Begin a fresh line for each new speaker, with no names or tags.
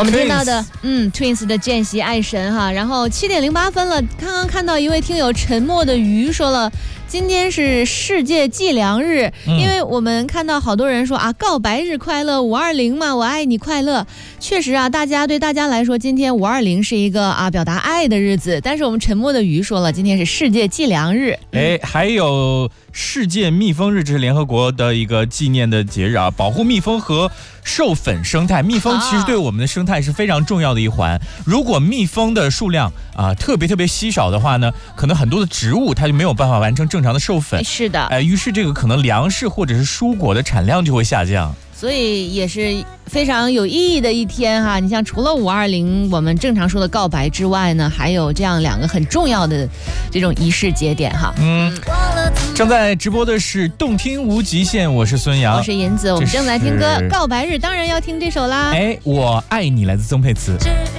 我们听到的，Twins 的见习爱神哈，然后7点08分了，刚刚看到一位听友沉默的鱼说了，今天是世界计量日，因为我们看到好多人说啊，告白日快乐，520嘛，我爱你快乐。确实啊，对大家来说，今天520是一个表达爱的日子，但是我们沉默的鱼说了，今天是世界计量日。
还有世界蜜蜂日，这是联合国的一个纪念的节日啊，保护蜜蜂和授粉生态。蜜蜂其实对我们的生态是非常重要的一环。如果蜜蜂的数量特别稀少的话呢，可能很多的植物它就没有办法完成正常的授粉。
是的，
于是这个可能粮食或者是蔬果的产量就会下降。
所以也是非常有意义的一天哈。你像除了520我们正常说的告白之外呢，还有这样2个很重要的这种仪式节点哈。
正在直播的是动听无极限，我是孙杨，
我是银子，我们正在听歌，告白日当然要听这首啦。
我爱你来自曾沛慈。